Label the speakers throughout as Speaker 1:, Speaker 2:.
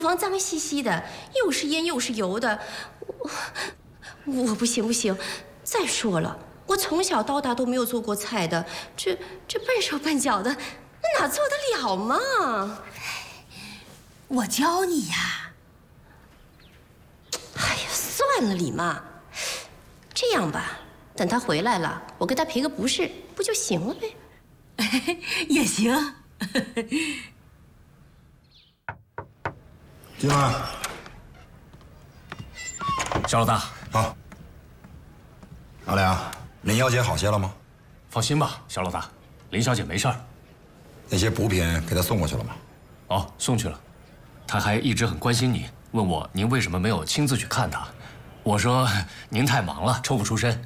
Speaker 1: 房脏兮兮的，又是烟又是油的，我不行不行。再说了，我从小到大都没有做过菜的，这笨手笨脚的，那哪做得了嘛？
Speaker 2: 我教你呀。
Speaker 1: 哎呀，算了，李妈，这样吧，等他回来了，我给他赔个不是，不就行了呗？
Speaker 2: 也行。
Speaker 3: 进来。
Speaker 4: 小老大，
Speaker 3: 好。阿良，林小姐好些了吗？
Speaker 4: 放心吧，小老大，林小姐没事儿。
Speaker 3: 那些补品给她送过去了吗？
Speaker 4: 哦，送去了。她还一直很关心你，问我您为什么没有亲自去看她。我说您太忙了，抽不出身。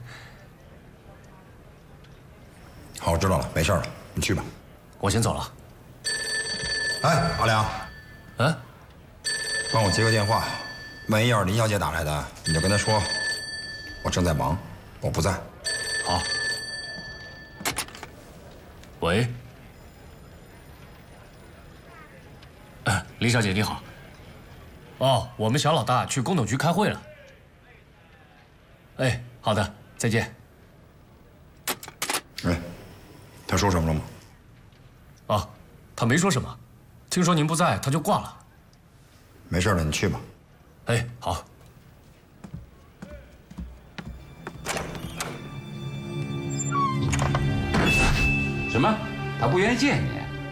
Speaker 3: 好，我知道了，没事了，你去吧。
Speaker 4: 我先走了。
Speaker 3: 哎，阿良，
Speaker 4: 嗯，
Speaker 3: 帮我接个电话，万一要是林小姐打来的，你就跟她说，我正在忙，我不在。
Speaker 4: 好。喂。林小姐你好。哦，我们小老大去工董局开会了。哎，好的，再见。
Speaker 3: 哎，他说什么了吗？
Speaker 4: 啊，他没说什么，听说您不在，他就挂了。
Speaker 3: 没事了，你去吧。
Speaker 4: 哎，好。
Speaker 5: 什么？他不愿意见你？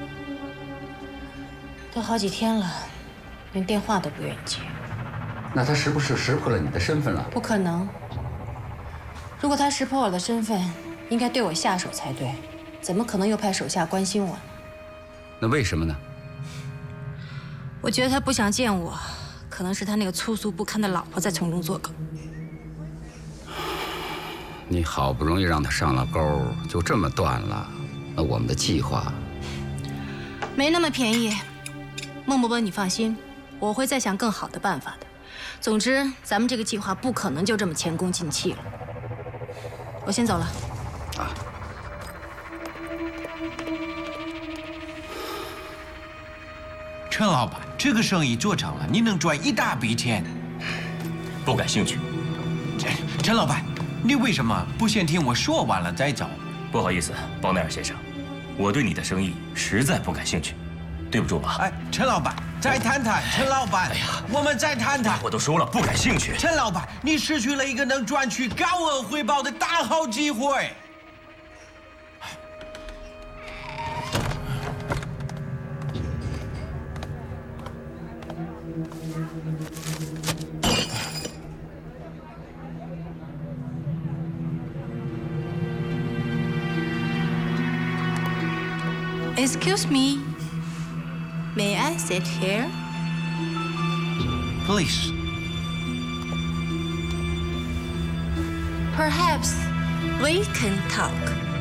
Speaker 6: 都好几天了，连电话都不愿意接。
Speaker 5: 那他是不是识破了你的身份了？
Speaker 6: 不可能。如果他识破我的身份，应该对我下手才对，怎么可能又派手下关心我呢？
Speaker 5: 那为什么呢？
Speaker 6: 我觉得他不想见我，可能是他那个粗俗不堪的老婆在从中作梗。
Speaker 5: 你好不容易让他上了钩，就这么断了，那我们的计划
Speaker 6: 没那么便宜。孟伯伯，你放心，我会再想更好的办法的。总之，咱们这个计划不可能就这么前功尽弃了。我先走了。
Speaker 5: 啊。
Speaker 7: 陈老板，这个生意做成了，你能赚一大笔钱。
Speaker 4: 不感兴趣。
Speaker 7: 陈老板，你为什么不先听我说完了再走？
Speaker 4: 不好意思，包奈尔先生，我对你的生意实在不感兴趣，对不住吧？
Speaker 7: 哎，陈老板，再谈谈。陈老板，哎呀，我们再谈谈。
Speaker 4: 我都说了不感兴趣。
Speaker 7: 陈老板，你失去了一个能赚取高额回报的大好机会。
Speaker 6: Excuse me, may I sit here?
Speaker 7: Please.
Speaker 6: Perhaps we can talk.